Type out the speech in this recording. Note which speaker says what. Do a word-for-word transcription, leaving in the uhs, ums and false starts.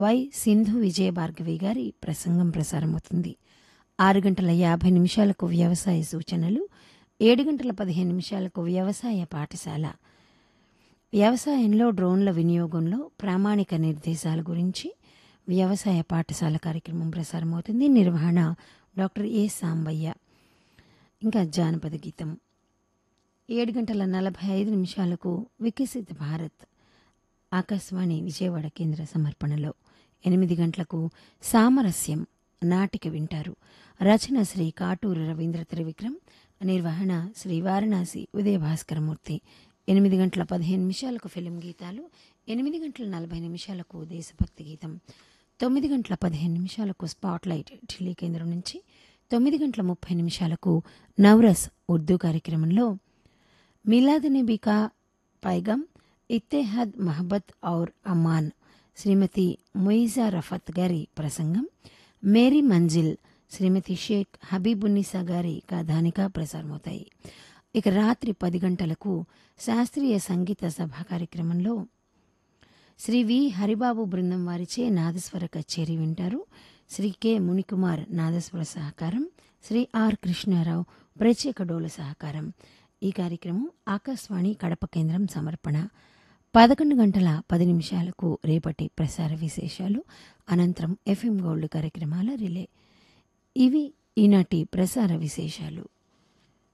Speaker 1: Why Sindhu విజయభార్గవి గారి ప్రసంగం ప్రసారమవుతుంది. ఆరు గంటల యాభై నిమిషాలకు వ్యవసాయ సూచనలు, ఏడు గంటల పదిహేను నిమిషాలకు వ్యవసాయ పాఠశాల, వ్యవసాయంలో డ్రోన్ల వినియోగంలో ప్రామాణిక నిర్దేశాల గురించి వ్యవసాయ పాఠశాల కార్యక్రమం ప్రసారమవుతుంది. నిర్వహణ డాక్టర్ ఏ సాంబయ్య. ఇంకా జానపద గీతం. ఏడు గంటల నలభై ఐదు నిమిషాలకు వికసిత్ భారత్ ఆకాశవాణి విజయవాడ కేంద్ర సమర్పణలో. ఎనిమిది గంటలకు సామరస్యం నాటిక వింటారు. రచన శ్రీ కాటూరు రవీంద్ర త్రివిక్రమ్, నిర్వహణ శ్రీ వారణాసి ఉదయభాస్కరమూర్తి. ఎనిమిది గంటల పదిహేను నిమిషాలకు ఫిలిం గీతాలు, ఎనిమిది గంటల నలభై నిమిషాలకు దేశభక్తి గీతం, తొమ్మిది గంటల పదిహేను నిమిషాలకు స్పాట్లైట్ ఢిల్లీ కేంద్రం నుంచి, తొమ్మిది గంటల ముప్పై నిమిషాలకు నవరస్ ఉర్దూ కార్యక్రమంలో మిలాద్ నబీ కా పైగమ్ ఇత్తెహాద్ మహబత్ ఔర్ అమాన్ శ్రీమతి మొయిజా రఫత్ గారి ప్రసంగం, మేరీ మంజిల్ శ్రీమతి షేక్ హబీబున్నిసా గారి కథానిక ప్రసారమవుతాయి. ఇక రాత్రి పది గంటలకు శాస్త్రీయ సంగీత సభ కార్యక్రమంలో శ్రీ వి హరిబాబు బృందం వారిచే నాదస్వర కచేరీ వింటారు. శ్రీ కె మునికుమార్ నాదస్వర సహకారం, శ్రీ ఆర్ కృష్ణారావు ప్రత్యేక డోల సహకారం. ఈ కార్యక్రమం ఆకాశవాణి కడప కేంద్రం సమర్పణ. పదకొండు గంటల పది నిమిషాలకు రేపటి ప్రసార విశేషాలు, అనంతరం ఎఫ్ఎం గోల్డ్ కార్యక్రమాల రిలే. ఇవి ఈనాటి ప్రసార విశేషాలు.